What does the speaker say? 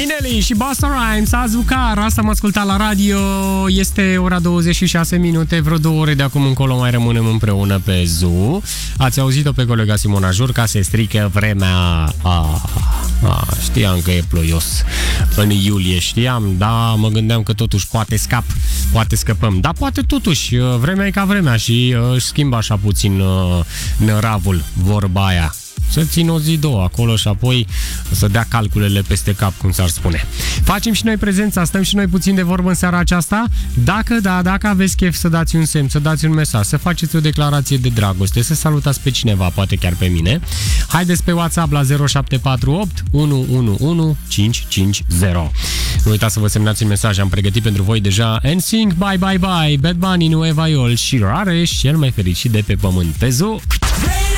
Mineli și Busta Rhymes, Azucar, asta am ascultat la radio. Este ora 26 minute, vreo 2 ore de acum încolo mai rămânem împreună pe Zoo. Ați auzit-o pe colega Simona Jurca, se strică vremea. Știam că e ploios în iulie, știam, dar mă gândeam că totuși poate scăpăm. Dar poate totuși, vremea e ca vremea și își schimbă așa puțin năravul, vorba aia. Să țin o zi, 2 acolo și apoi să dea calculele peste cap, cum s-ar spune. Facem și noi prezența, stăm și noi puțin de vorbă în seara aceasta. Dacă aveți chef să dați un semn, să dați un mesaj, să faceți o declarație de dragoste, să salutați pe cineva, poate chiar pe mine, haideți pe WhatsApp la 0748 111 550. Nu uitați să vă semnați un mesaj, am pregătit pentru voi deja NSYNC, Bye Bye Bye, Bad Bunny, Nueva York și Rareș, cel mai fericit de pe pământ. Pe Zoo!